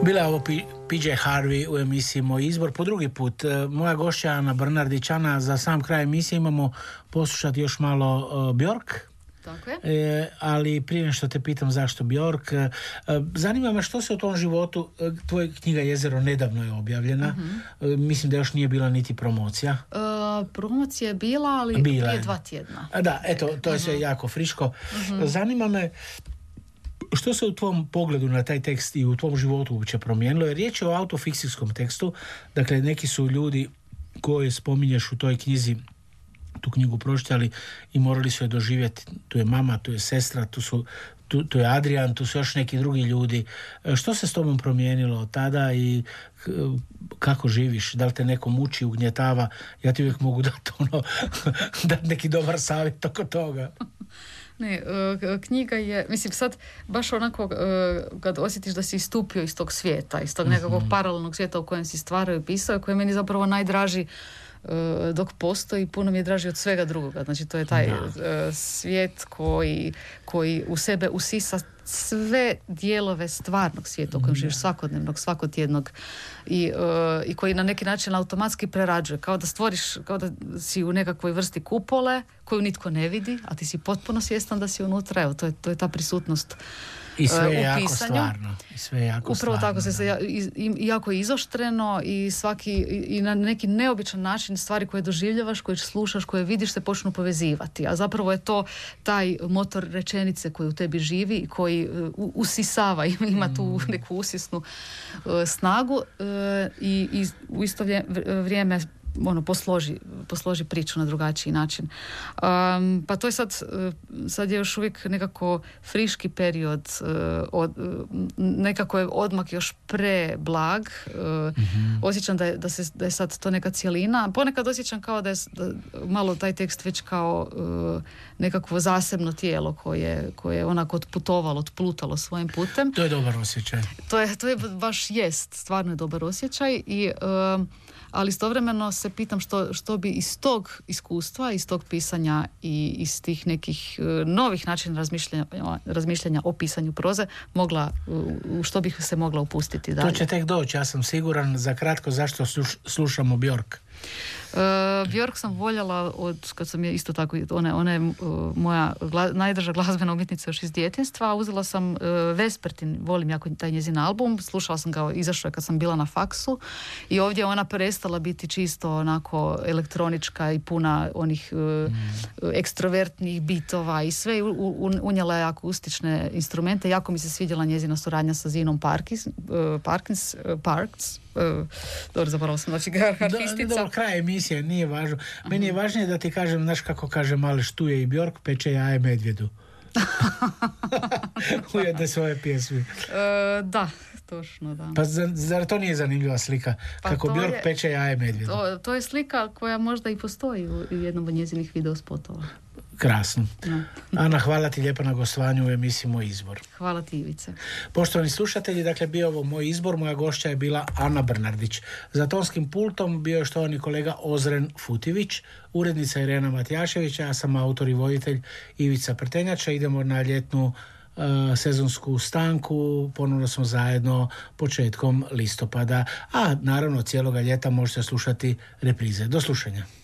Bila je ovo PJ Harvey u emisiji Moj izbor. Po drugi put, moja gošća Ana Brnardić. Ana, za sam kraj emisije imamo poslušati još malo Björk. Tako je. Ali prije nego što te pitam zašto Björk, zanima me što se u tom životu, tvoja knjiga Jezero nedavno je objavljena, mislim da još nije bila niti promocija. Promocija je bila, ali prije 2 tjedna. Da, eto, to je sve jako friško. Zanima me što se u tvom pogledu na taj tekst i u tvom životu uopće promijenilo, jer riječ je o autofikcijskom tekstu, dakle neki su ljudi koje spominješ u toj knjizi, tu knjigu pročitali i morali su je doživjeti. Tu je mama, tu je sestra, tu je Adrian, tu su još neki drugi ljudi. Što se s tobom promijenilo od tada i kako živiš? Da li te neko muči, ugnjetava? Ja ti uvijek mogu dati dati neki dobar savjet oko toga. Ne, knjiga je, mislim sad baš onako kad osjetiš da si istupio iz tog svijeta, iz tog nekakvog paralelnog svijeta u kojem si stvarao i pisao, koji je meni zapravo najdraži dok postoji, puno mi je draži od svega drugoga. Znači to je taj svijet koji u sebe usisa sve dijelove stvarnog svijeta u kojem živiš, svakodnevnog, svakotjednog i koji na neki način automatski prerađuje, kao da stvoriš, kao da si u nekakvoj vrsti kupole koju nitko ne vidi, a ti si potpuno svjestan da si unutra. Evo, to je ta prisutnost i sve je jako pisanju. Stvarno. I sve je jako upravo stvarno, tako se jako izoštreno i na neki neobičan način stvari koje doživljavaš, koje slušaš, koje vidiš se počnu povezivati. A zapravo je to taj motor rečenice koji u tebi živi i koji usisava, ima tu neku usisnu snagu i u isto vrijeme posloži priču na drugačiji način. Pa to je sad je još uvijek nekako friški period, nekako je odmak još preblag. Osjećam da je sad to neka cjelina. Ponekad osjećam kao da je malo taj tekst već kao nekakvo zasebno tijelo koje je onako otplutalo svojim putem. To je dobar osjećaj. To je baš stvarno je dobar osjećaj ali istovremeno se pitam što bi iz tog iskustva, iz tog pisanja i iz tih nekih novih načina razmišljanja o pisanju proze u što bih se mogla upustiti dalje. To će tek doći, ja sam siguran. Za kratko, zašto slušamo Björk? Björk sam voljela kad sam je isto tako, ona je moja najdraža glazbena umjetnica još iz djetinjstva. Uzela sam Vespertin, volim jako taj njezin album, slušala sam ga, izašao je kad sam bila na faksu i ovdje ona prestala biti čisto onako elektronička i puna onih ekstrovertnih bitova i sve, unijela je akustične instrumente. Jako mi se svidjela njezina suradnja sa Zinom Parks. Dobro, zapravo sam harfistica. Dobro, kraj emisije, nije važno. Meni je važnije da ti kažem, znaš kako kaže Maleš, tu je i Björk, peče jaje medvjedu. Ujede svoje pjesmi. Da, točno, da. Pa zar to nije zanimljiva slika? Kako Björk peče jaje medvjedu. To je slika koja možda i postoji u jednom od njezinih videospotova. Krasno. Ana, hvala ti lijepo na gostovanju u emisiji Moj izbor. Hvala ti, Ivice. Poštovani slušatelji, dakle bio ovo Moj izbor, moja gošća je bila Ana Brnardić. Za tonskim pultom bio je štovani kolega Ozren Futivić, urednica Irena Matijašević, ja sam autor i voditelj Ivica Prtenjača. Idemo na ljetnu sezonsku stanku, ponovno smo zajedno početkom listopada, a naravno cijeloga ljeta možete slušati reprize. Do slušanja.